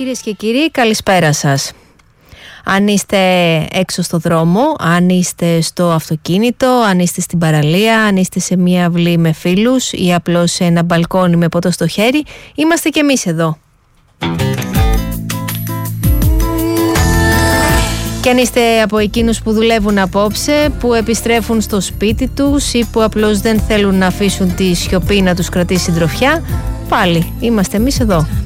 Κυρίες και κύριοι, καλησπέρα σας. Αν είστε έξω στο δρόμο, αν είστε στο αυτοκίνητο, αν είστε στην παραλία, αν είστε σε μια αυλή με φίλους ή απλώς σε ένα μπαλκόνι με ποτό στο χέρι, είμαστε κι εμείς εδώ. Και αν είστε από εκείνους που δουλεύουν απόψε, που επιστρέφουν στο σπίτι τους ή που απλώς δεν θέλουν να αφήσουν τη σιωπή να τους κρατήσει συντροφιά, πάλι είμαστε εμείς εδώ.